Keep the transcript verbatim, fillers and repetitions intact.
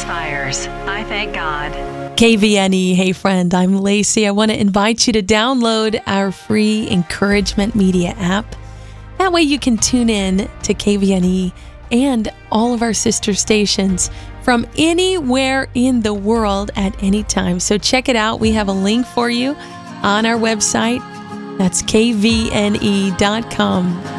inspires. I thank God. K V N E, hey friend, I'm Lacey. I want to invite you to download our free Encouragement Media app. That way you can tune in to K V N E and all of our sister stations from anywhere in the world at any time. So check it out. We have a link for you on our website. That's K V N E dot com.